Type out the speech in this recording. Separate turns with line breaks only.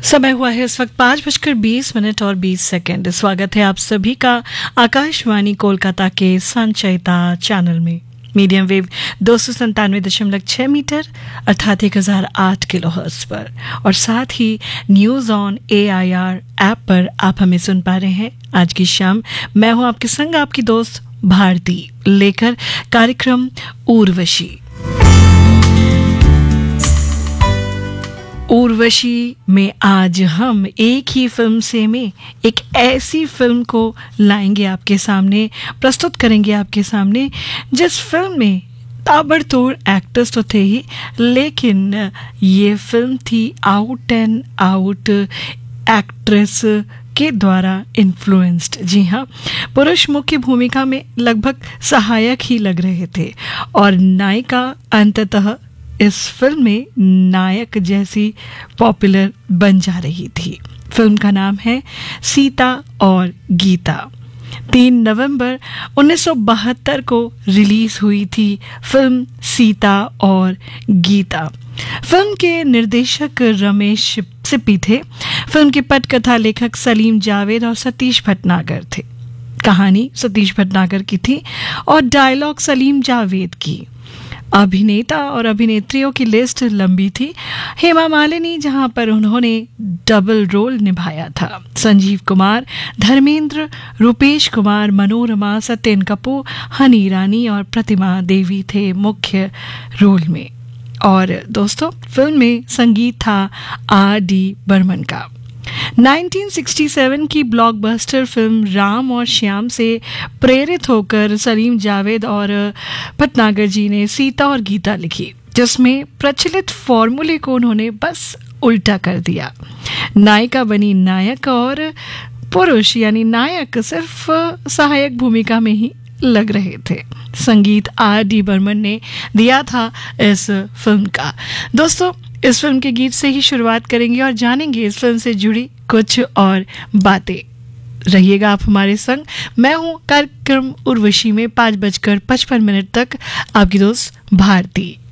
समय हुआ है इस वक्त 5:20 और 20 सेकंड। स्वागत है आप सभी का आकाशवाणी कोलकाता के संचयिता चैनल में। मीडियम वेव 297.6 मीटर अर्थात 1008 किलोहर्ट्ज पर और साथ ही न्यूज ऑन AIR ऐप पर आप हमें सुन पा रहे हैं। आज की शाम मैं हूं आपके संग आपकी दोस्त भारती, लेकर कार्यक्रम उर्वशी। उर्वशी में आज हम एक ही फिल्म से में एक ऐसी फिल्म को लाएंगे आपके सामने, प्रस्तुत करेंगे आपके सामने, जिस फिल्म में ताबड़तोड़ एक्टर्स तो थे ही, लेकिन ये फिल्म थी आउट एंड आउट एक्ट्रेस के द्वारा इन्फ्लुएंस्ड। जी हाँ, पुरुष मुख्य भूमिका में लगभग सहायक ही लग रहे थे और नायिका अंततः इस फिल्म में नायक जैसी पॉपुलर बन जा रही थी। फिल्म का नाम है सीता और गीता। 3 नवंबर 1972 को रिलीज हुई थी फिल्म सीता और गीता। फिल्म के निर्देशक रमेश सिप्पी थे। फिल्म के पटकथा लेखक सलीम जावेद और सतीश भटनागर थे। कहानी सतीश भटनागर की थी और डायलॉग सलीम जावेद की। अभिनेता और अभिनेत्रियों की लिस्ट लंबी थी। हेमा मालिनी, जहां पर उन्होंने डबल रोल निभाया था। संजीव कुमार, धर्मेंद्र, रूपेश कुमार, मनोरमा, सत्यन कपूर, हनी ईरानी और प्रतिमा देवी थे मुख्य रोल में। और दोस्तों, फिल्म में संगीत था R.D. बर्मन का। 1967 की ब्लॉकबस्टर फिल्म राम और श्याम से प्रेरित होकर सलीम जावेद और भटनागर जी ने सीता और गीता लिखी, जिसमें प्रचलित फॉर्मूले को उन्होंने बस उल्टा कर दिया। नायिका बनी नायक और पुरुष यानी नायक सिर्फ सहायक भूमिका में ही लग रहे थे। संगीत R.D. बर्मन ने दिया था इस फिल्म का। दोस्तों, इस फिल्म के गीत से ही शुरुआत करेंगे और जानेंगे इस फिल्म से जुड़ी कुछ और बातें। रहिएगा आप हमारे संग। मैं हूं कार्यक्रम उर्वशी में 5:55 तक आपकी दोस्त भारती।